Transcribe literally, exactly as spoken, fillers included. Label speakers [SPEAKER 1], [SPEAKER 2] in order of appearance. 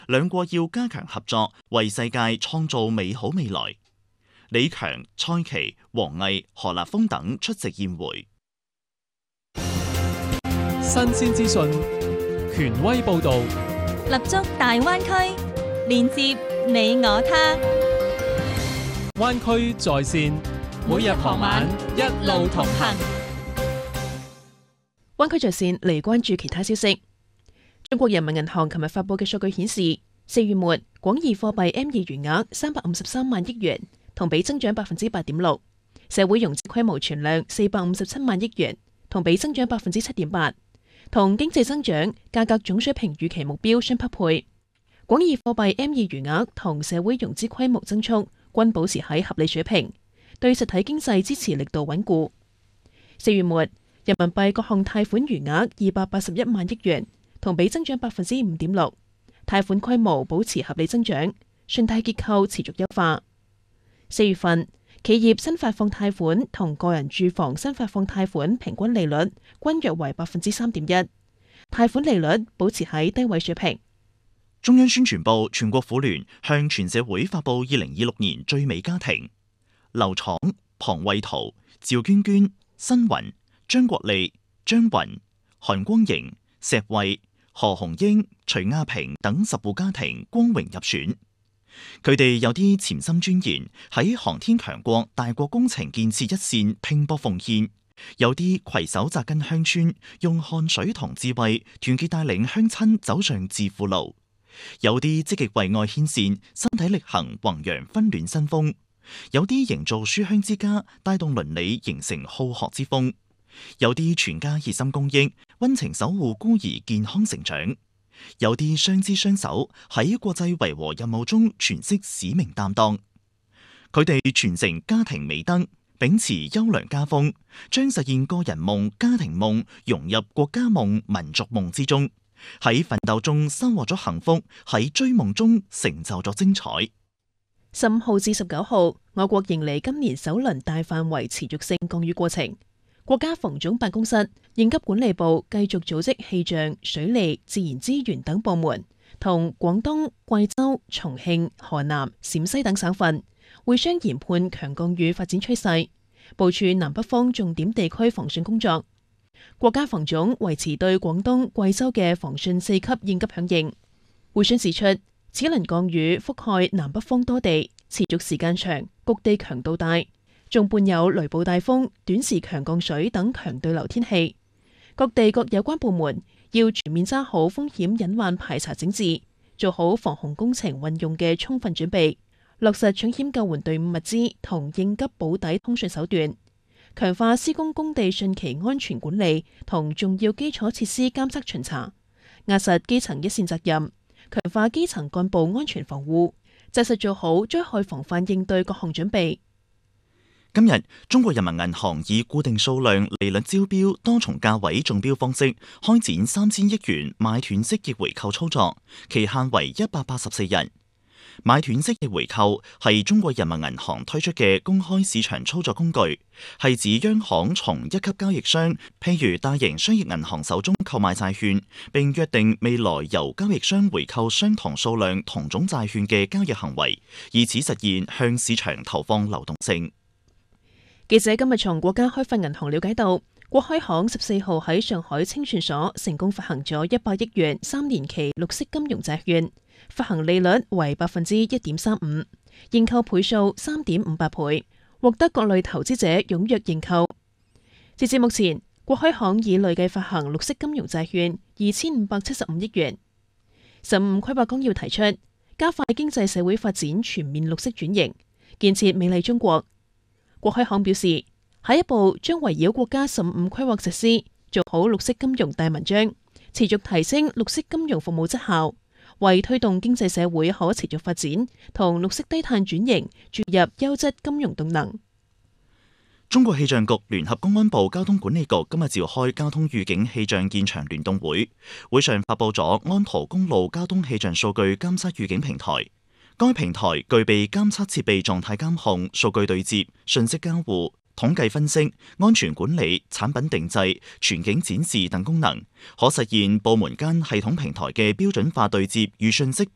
[SPEAKER 1] 兩國要加強合作，為世界創造美好未來。李強、蔡奇、王毅、何立峰等出席宴會。
[SPEAKER 2] 新鮮資訊，權威報導，
[SPEAKER 3] 立足大灣區，連接你我他。
[SPEAKER 2] 灣區在線，每日傍晚一路同行。
[SPEAKER 4] 灣區在線嚟關注其他消息。中國人民銀行琴日發佈嘅數據顯示，四月末廣義貨幣 M 二餘額三百五十三萬億元，同比增長百分之八點六；社會融資規模存量四百五十七萬億元，同比增長百分之七點八，同經濟增長、價格總水平預期目標相匹配。廣義貨幣 M 二餘額同社會融資規模增速均保持喺合理水平，對實體經濟支持力度穩固。四月末人民幣各項貸款餘額二百八十一萬億元，同比增長百分之五點六，貸款規模保持合理增長，信貸結構持續優化。四月份企業新發放貸款同個人住房新發放貸款平均利率均約為百分之三點一，貸款利率保持喺低位水平。
[SPEAKER 1] 中央宣傳部、全國婦聯向全社會發布二零二六年最美家庭，劉闖、龐慧圖、趙娟娟、辛雲、張國利、張雲、韓光瑩、石慧、何紅英、徐亞平等十戶家庭光榮入選。佢哋有啲潛心鑽研，喺航天強國大國工程建設一線拼搏奉獻；有啲攜手扎根鄉村，用汗水同智慧團結帶領鄉親走上致富路；有啲積極為愛牽線，身體力行弘揚溫暖新風；有啲營造書香之家，帶動鄰里形成好學之風；有啲全家熱心公益，溫情守護孤兒健康成長；有啲雙姿雙手喺國際維和任務中詮釋使命擔當。佢哋傳承家庭美德，秉持優良家風，將實現個人夢、家庭夢融入國家夢、民族夢之中，喺奮鬥中收穫咗幸福，喺追夢中成就咗精彩。
[SPEAKER 4] 十五號至十九號，我國迎嚟今年首輪大範圍持續性降雨過程。國家防總辦公室、應急管理部繼續組織氣象、水利、自然資源等部門，同廣東、貴州、重慶、河南、陝西等省份會商研判強降雨發展趨勢，部署南北方重點地區防汛工作。國家防總維持對廣東、貴州嘅防汛四級應急響應。會商指出，此輪降雨覆蓋南北方多地，持續時間長，局地強度大，仲伴有雷暴大風、短時強降水等強對流天氣。各地各有關部門要全面揸好風險隱患排查整治，做好防洪工程運用嘅充分準備，落實搶險救援隊伍物資同應急保底通訊手段，強化施工工地汛期安全管理同重要基礎設施監測巡查，壓實基層一線責任，強化基層幹部安全防護，紮實做好災害防範應對各項準備。
[SPEAKER 1] 今日，中國人民銀行以固定數量利率招標、多重價位中標方式開展三千億元買斷式逆回購操作，期限為一百八十四日。買斷式逆回購係中國人民銀行推出嘅公開市場操作工具，係指央行從一級交易商，譬如大型商業銀行手中購買債券，並約定未來由交易商回購相同數量同種債券嘅交易行為，以此實現向市場投放流動性。
[SPEAKER 4] 記者今日從國家開發銀行了解到，國開行十四號喺上海清算所成功發行咗一百億元三年期綠色金融債券，發行利率為百分之一點三五，認購倍數三點五八倍，獲得各類投資者踴躍認購。截至目前，國開行已累計發行綠色金融債券二千五百七十五億元。十五規劃綱要提出，加快經濟社會發展全面綠色轉型，建設美麗中國。國開行表示，下一步將圍繞國家十五規劃實施，做好綠色金融大文章，持續提升綠色金融服務質效，為推動經濟社會可持續發展同綠色低碳轉型注入優質金融動能。
[SPEAKER 1] 中國氣象局聯合公安部交通管理局今日召開交通預警氣象現場聯動會，會上發佈咗安圖公路交通氣象數據監測預警平台。該平台具備監測設備狀態監控、數據對接、信息交互、統計分析、安全管理、產品定製、全景展示等功能，可實現部門間系統平台嘅標準化對接與信息